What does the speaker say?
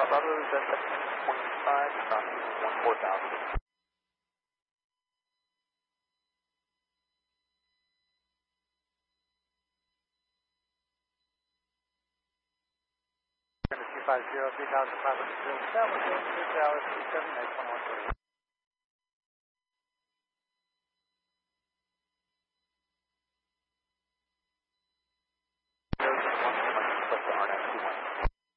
Bravo, Delta 6.5, just 14,000. 250, 3,500, 2 tower, 2 tower, 27,